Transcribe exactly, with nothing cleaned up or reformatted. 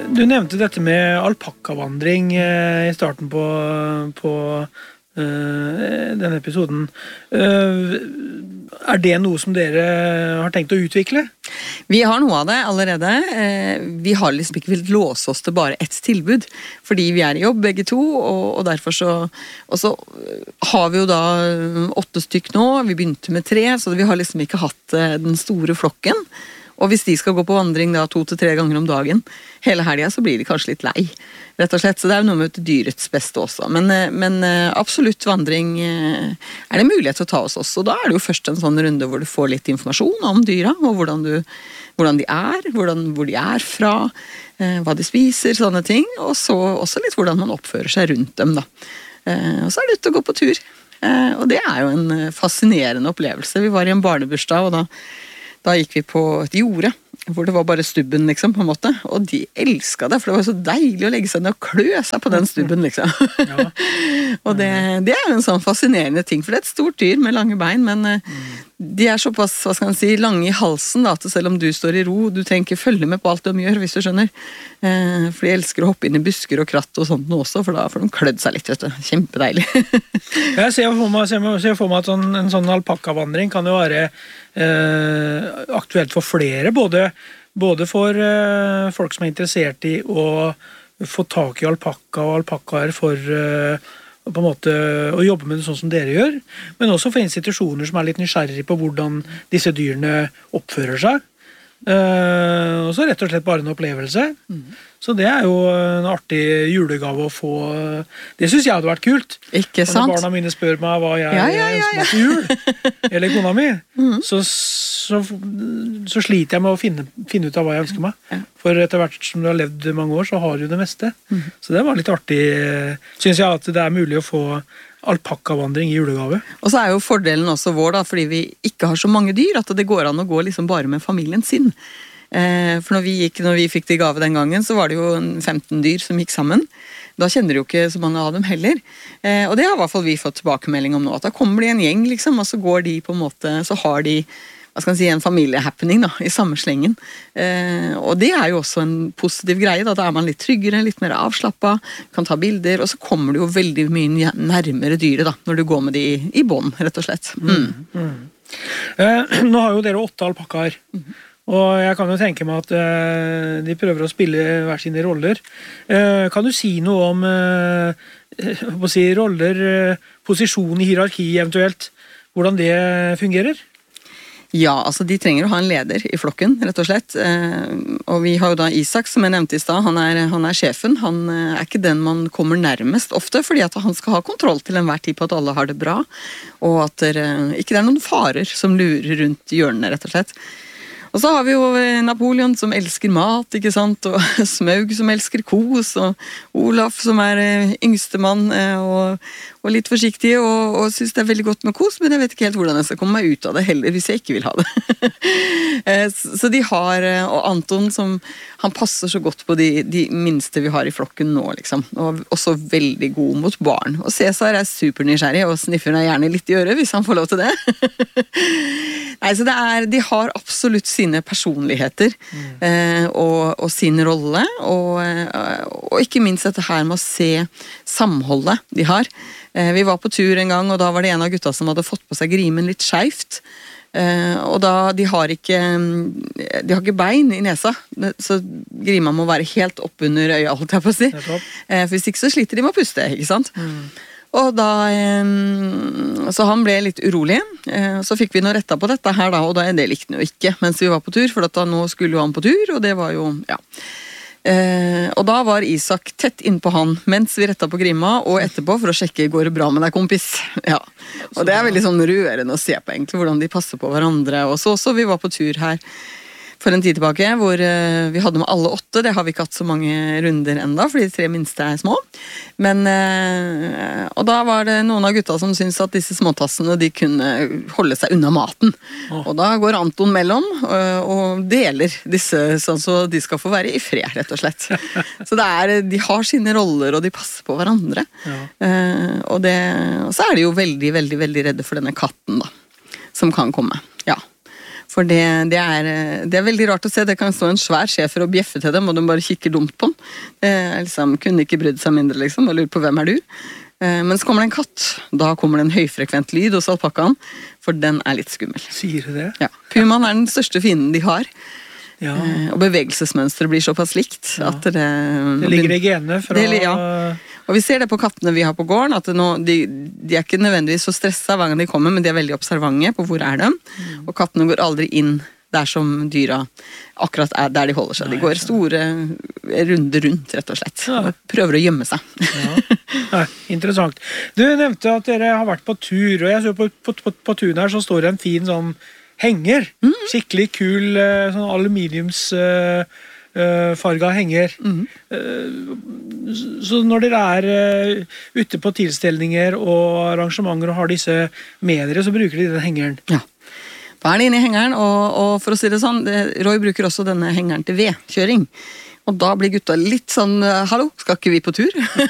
Du nevnte dette med alpakkavandring eh, i starten på, på eh, denne episoden. Eh, er det noe som dere har tenkt å utvikle? Vi har noe av det allerede. Eh, vi har liksom ikke villet låse oss til bare ett tilbud, fordi vi er i jobb begge to, og, og derfor så, og så har vi jo da åtte stykk nå, vi begynte med tre, så vi har liksom ikke hatt eh, den store flokken. Og hvis de skal gå på vandring da to til tre ganger om dagen hele helgen, så blir de kanskje litt lei, rett og slett. Så det er jo noe med dyrets beste også. Men, men absolutt vandring er det mulighet til å ta oss også. Og da er det jo først en sånn runde hvor du får litt informasjon om dyra, og hvordan, du, hvordan de er, hvordan, hvor de er fra, hva de spiser, sånne ting. Og så også litt hvordan man oppfører seg rundt dem da. Og så er det ute å gå på tur. Og det er jo en fascinerende opplevelse. Vi var i en barnebursdag, og da Da gikk vi på et jorde, hvor det var bare stubben, liksom, på en måte. Og de elsket det, for det var så deilig å legge seg ned og klø seg på den stubben, liksom. Ja. Og det, det er jo en sånn fascinerende ting, for det er et stort dyr med lange bein, men mm. de er såpass, hva skal man si, lange i halsen, da, at selv om du står i ro, du trenger ikke følge med på alt de gjør, hvis du skjønner. Eh, for de elsker å hoppe inn i busker og kratt og sånt nå også, for da får de klødd seg litt, vet du. Kjempedeilig. Jeg ser for meg, ser for meg at sånn, en sånn alpakkavandring kan jo være eh, aktuelt for flere, både, både for eh, folk som er interessert i å få tak i alpakka og alpakkaer for eh, på en måte å jobbe med det sånn som dere gjør, men også for institusjoner som er litt nysgjerrige på hvordan disse dyrene oppfører seg. Uh, og så rett og slett bare en opplevelse. Mm. Så det er jo en artig julegave å få. Det synes jeg hadde vært kult. Ikke sant? Når barna mine spør meg hva jeg ja, ja, ja, ja. ønsker meg til jul, eller kona mi, mm. så, så, så sliter jeg med å finne, finne ut av hva jeg ønsker meg. Ja. For etter hvert som du har levd mange år, så har du det meste. Mm. Så det var litt artig, synes jeg, at det er mulig å få alpakkavandring i julegave. Og så er jo fordelen også vår da, fordi vi ikke har så mange dyr, at det går an å gå liksom bare med familien sin. Eh, for når vi, gikk, når vi fikk det i gave den gangen, så var det jo femten dyr som gikk sammen. Da kjenner du jo ikke så mange av dem heller. Eh, og det har i hvert fall vi fått tilbakemelding om nå, at da kommer de en gjeng liksom, og så går de på en måte, så har de hva skal man si, en familiehappening da, i samme slengen. Eh, og det er jo også en positiv greie, da, da er man litt tryggere, litt mer avslappet, kan ta bilder, og så kommer du jo veldig mye nærmere dyret da, når du går med de i, i bånd, rett og slett. Mm. Mm. Mm. Eh, nå har jo dere åtte alpakkaer, mm. og jeg kan jo tenke meg at eh, de prøver å spille hver sine roller. Eh, kan du si noe om eh, å si, roller, eh, posisjon i hierarki eventuelt, hvordan det fungerer? Ja, altså de trenger å ha en leder i flokken, rett og slett. Eh, og vi har jo da Isak, som jeg nevnte i sted, han er, han er sjefen. Han er ikke den man kommer nærmest ofte, fordi at han skal ha kontroll til enhver tid på at alle har det bra, og at det ikke er noen farer som lurer rundt hjørnene, rett og slett. Og så har vi jo Napoleon som elsker mat, ikke sant, og Smaug som elsker kos, og Olaf som er yngstemann og, og litt forsiktig, og, og synes det er veldig godt med kos, men jeg vet ikke helt hvordan jeg skal komme meg ut av det heller, hvis jeg ikke vil ha det. Så de har, og Anton som, han passer så godt på de, de minste vi har i flokken nå, liksom, og også veldig god mot barn. Og Cæsar er supernysgjerrig, og sniffer deg gjerne litt i øret, hvis han får lov til det. Nei, så det er, de har absolutt sine personligheter mm. eh, og, og sin rolle, og, og ikke minst dette her med å se samholdet de har. Eh, vi var på tur en gang, og da var det en av gutta som hadde fått på seg grimen litt skjevt. Eh, og da, de har ikke de har ikke bein i nesa, så grima må være helt opp under øya, holdt jeg på å si. Eh, for hvis ikke så sliter de med å puste, ikke sant? Mm. Og da, så han ble litt urolig, så fikk vi noe retta på dette her da, og da, det likte han jo ikke mens vi var på tur, for da nå skulle jo han på tur, og det var jo, ja. Og da var Isak tett inn på han, mens vi retta på grima, og etterpå for å sjekke, går det bra med deg, kompis? Ja, og det er veldig sånn rørende å se på egentlig, hvordan de passer på hverandre, og så også vi var på tur her, for en tid tilbake, hvor vi hadde med alle åtte. Det har vi ikke hatt så mange runder enda, fordi de tre minste er små. Men, og da var det noen av gutta som syntes at disse småtassene, de kunne holde seg unna maten. Oh. Og da går Anton mellom og deler disse, sånn så de skal få være i fred, rett og slett. Så det er, de har sine roller, og de passer på hverandre. Ja. Og, det, og så er de jo veldig, veldig, veldig redde for denne katten da, som kan komme. Ja. For det, det, er, det er veldig rart å se. Det kan stå en svær schæfer og bjeffe til dem, og de bare kikker dumt på den. Det er liksom, kunne ikke brydd seg mindre, liksom, og lurer på hvem er du? Men så kommer det en katt. Da kommer det en høyfrekvent lyd hos alpakkaen, for den er litt skummel. Sier du det? Ja. Pumaen er den største fienden de har. Ja. Og bevegelsesmønstret blir såpass likt. Ja. At det, det ligger i genene fra... Det, ja. Og vi ser det på kattene vi har på gården, at nå, de, de er ikke nødvendigvis så stresset hver gang de kommer, men de er veldig observante på hvor er de. Mm. Og kattene går aldri inn der som dyra akkurat er der de holder seg. De går store runder rundt, rett og slett. Ja. Og prøver å gjemme seg. Ja. Ja, interessant. Du nevnte at dere har vært på tur, og jeg så på, på, på, på turen her så står det en fin sånn henger. Mm. Skikkelig kul sånn aluminiums... Uh, Uh, farga henger. Mm. Uh, så når dere er uh, ute på tilstelninger og arrangementer og har disse med dere, så bruker de den hengeren. Ja. Da er de inne i hengeren, og, og for å si det sånn, det, Roy bruker også denne hengeren til vedkjøring. Og da blir gutta litt sånn, hallo, skal ikke vi på tur?